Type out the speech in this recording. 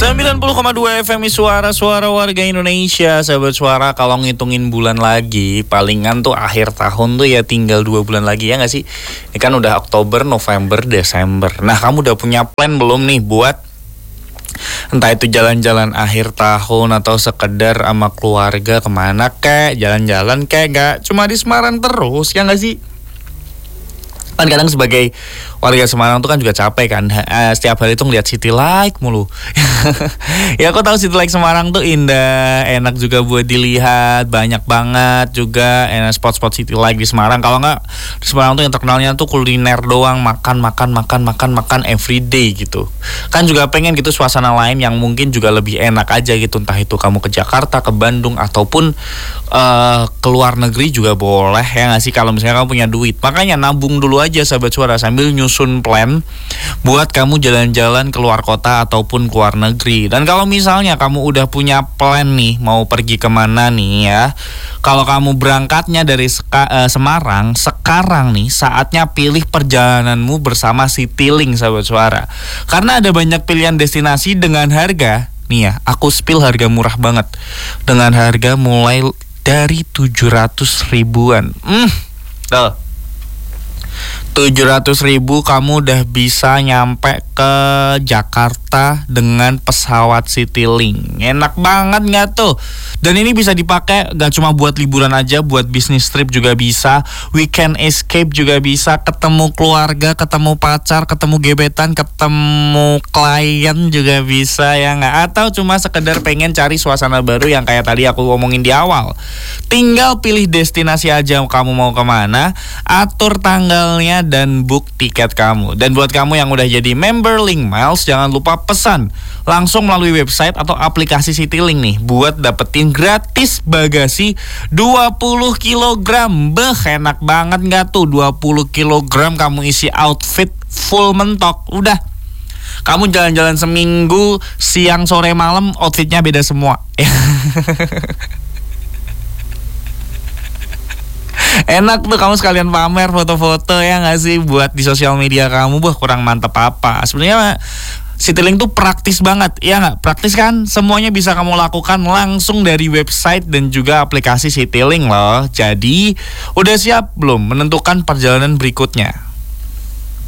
90,2 FM Suara warga Indonesia. Sahabat Suara, kalau ngitungin bulan lagi, palingan tuh akhir tahun tuh ya tinggal 2 bulan lagi, ya gak sih? Ini kan udah Oktober, November, Desember. Nah, kamu udah punya plan belum nih buat entah itu jalan-jalan akhir tahun atau sekedar sama keluarga kemana kek, jalan-jalan kek, gak cuma di Semarang terus, ya gak sih? Kan kadang sebagai warga Semarang tuh kan juga capek kan, setiap hari tuh ngeliat city light mulu. Ya aku tahu city light Semarang tuh indah, enak juga buat dilihat, banyak banget juga spot-spot city light di Semarang. Kalau nggak di Semarang tuh yang terkenalnya tuh kuliner doang, makan everyday gitu. Kan juga pengen gitu suasana lain yang mungkin juga lebih enak aja gitu, entah itu kamu ke Jakarta, ke Bandung, ataupun ke luar negeri juga boleh, ya nggak sih, kalau misalnya kamu punya duit. Makanya nabung dulu aja sahabat Suara, sambil nyusun plan buat kamu jalan-jalan ke luar kota ataupun ke luar negeri. Dan kalau misalnya kamu udah punya plan nih mau pergi kemana nih ya, kalau kamu berangkatnya dari Semarang, sekarang nih saatnya pilih perjalananmu bersama Citylink sahabat Suara. Karena ada banyak pilihan destinasi dengan harga nih ya, aku spill harga murah banget, dengan harga mulai dari 700 ribuan. Tuh, 700.000 kamu udah bisa nyampe ke Jakarta dengan pesawat Citylink. Enak banget gak tuh? Dan ini bisa dipakai gak cuma buat liburan aja, buat bisnis trip juga bisa, weekend escape juga bisa, ketemu keluarga, ketemu pacar, ketemu gebetan, ketemu klien juga bisa, ya gak? Atau cuma sekedar pengen cari suasana baru yang kayak tadi aku ngomongin di awal. Tinggal pilih destinasi aja kamu mau kemana, atur tanggalnya, dan book tiket kamu. Dan buat kamu yang udah jadi member Link Miles, jangan lupa pesan langsung melalui website atau aplikasi Citylink nih buat dapetin gratis bagasi 20 kg. Beh, enak banget gak tuh? 20 kg kamu isi outfit full mentok. Udah, kamu jalan-jalan seminggu, siang, sore, malam, outfitnya beda semua. Enak tuh kamu sekalian pamer foto-foto, ya gak sih, buat di sosial media kamu. Kurang mantep apa. Sebenarnya Citylink tuh praktis banget, ya gak? Praktis kan? Semuanya bisa kamu lakukan langsung dari website dan juga aplikasi Citylink loh. Jadi udah siap belum menentukan perjalanan berikutnya?